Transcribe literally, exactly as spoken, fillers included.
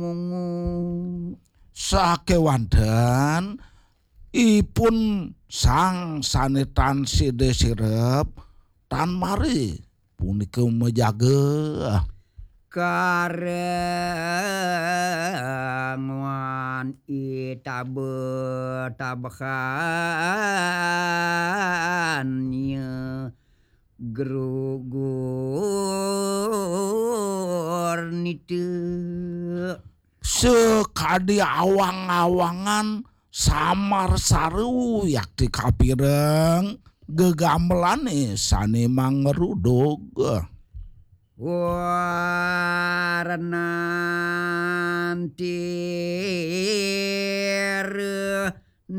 sakewanten ipun sang sanetan side sirep tan mari punika mejaga karenguan itabe tabakannya gerugur nitu sekadi awang-awangan samar saru yakti kapireng gegamelane sane mangerudog waranantir